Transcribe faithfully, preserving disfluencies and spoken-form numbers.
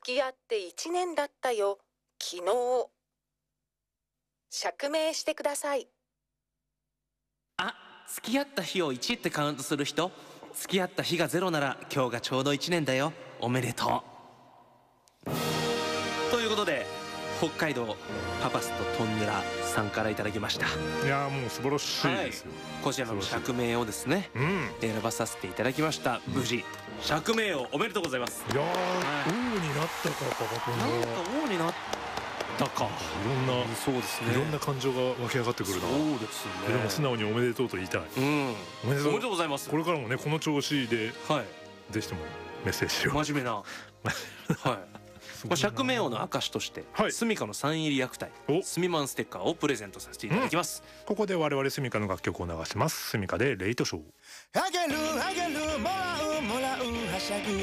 付き合っていちねんだったよ、昨日。釈明してください。 あ、付き合った日をいちってカウントする人？付き合った日がゼロなら今日がちょうどいちねんだよ。おめでとう。ということで北海道パパスとトンネラさんからいただきました。 いやもう素晴らしいですよ、 はい、こちらの釈明をですね、うん、選ばさせていただきました。無事釈明をおめでとうございます。 いやー、はい、王になったかパパ君がなんか王になったか、 いろんな、そうですね、いろんな感情が湧き上がってくるな。 そうですね。 でも素直におめでとうと言いたい、うん、 おめでとうございます。 これからもねこの調子で、はい、ぜひともメッセージを真面目なはい釈明王の証としてスミカのサイン入り薬体スミマンステッカーをプレゼントさせていただきます、 うん、ここで我々スミカの楽曲を流します。スミカでレイトショー。あげるあげるもらうもらうはしゃぐ